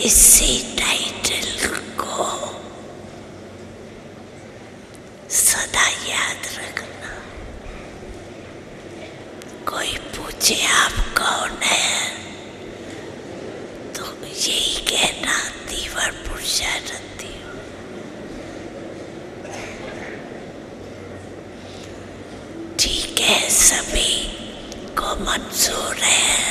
इसी टाइटल को सदा याद रखना। कोई पूछे आप कौन है तो यही कहना, दीवार पुरुषा रहती हूँ। ठीक है, सभी को मंजूर है।